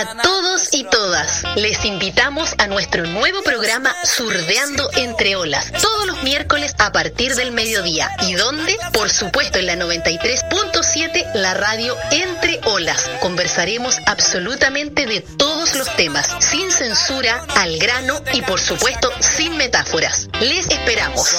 a todos y todas. Les invitamos a nuestro nuevo programa Surdeando entre Olas, todos los miércoles a partir del mediodía. ¿Y dónde? Por supuesto en la 93.7, la radio Entre Olas. Conversaremos absolutamente de todos los temas, sin censura, al grano y por supuesto sin metáforas. Les esperamos.